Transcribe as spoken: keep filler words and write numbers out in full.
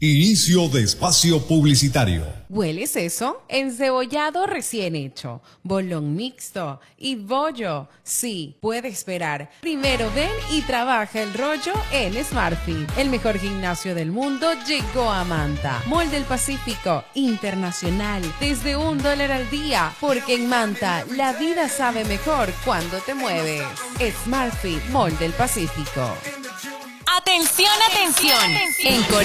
Inicio de espacio publicitario. ¿Hueles eso? Encebollado recién hecho, bolón mixto y bollo. Sí, puede esperar. Primero ven y trabaja el rollo en SmartFit. El mejor gimnasio del mundo llegó a Manta. Mall del Pacífico, internacional, desde un dólar al día. Porque en Manta la vida sabe mejor cuando te mueves. SmartFit, Mall del Pacífico. Atención, atención. En Corea